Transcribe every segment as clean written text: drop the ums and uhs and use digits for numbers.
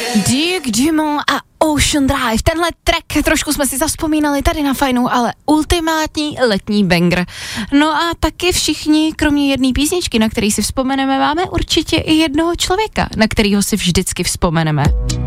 Duke Dumont a Ocean Drive. Tenhle track, trošku jsme si zavzpomínali tady na Fajnu, ale ultimátní letní banger. No a taky všichni, kromě jedné písničky, na který si vzpomeneme, máme určitě i jednoho člověka, na kterýho si vždycky vzpomeneme.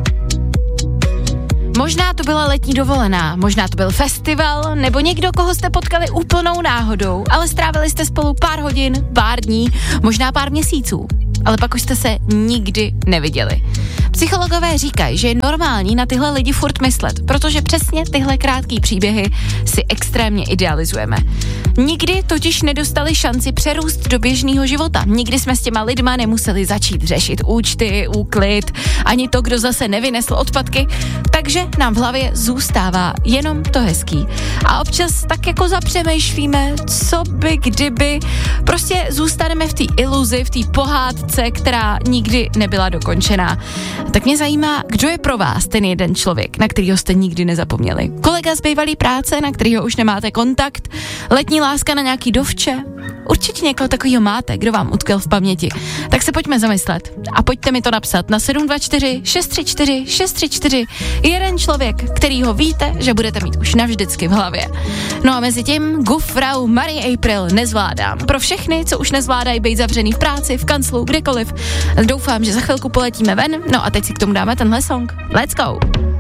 Možná to byla letní dovolená, možná to byl festival, nebo někdo, koho jste potkali úplnou náhodou, ale strávili jste spolu pár hodin, pár dní, možná pár měsíců, ale pak už jste se nikdy neviděli. Psychologové říkají, že je normální na tyhle lidi furt myslet, protože přesně tyhle krátký příběhy si extrémně idealizujeme. Nikdy totiž nedostali šanci přerůst do běžného života. Nikdy jsme s těma lidma nemuseli začít řešit účty, úklid, ani to, kdo zase nevynesl odpadky, takže nám v hlavě zůstává jenom to hezký. A občas tak jako zapřemýšlíme, co by kdyby, prostě zůstaneme v té iluzi, v té pohádce, která nikdy nebyla dokončená. Tak mě zajímá, kdo je pro vás ten jeden člověk, na kterýho jste nikdy nezapomněli. Kolega z bývalý práce, na kterýho už nemáte kontakt, letní láska na nějaký dovče. Určitě někoho takového máte, kdo vám utkvěl v paměti. Tak se pojďme zamyslet a pojďte mi to napsat na 724 634 634. Jeden člověk, kterýho víte, že budete mít už navždycky v hlavě. No a mezi tím Gufrau Marie April nezvládám. Pro všechny, co už nezvládají být zavřený v práci, v kanclu, kdekoliv. Doufám, že za chvilku poletíme ven. No a teď si k tomu dáme tenhle song. Let's go!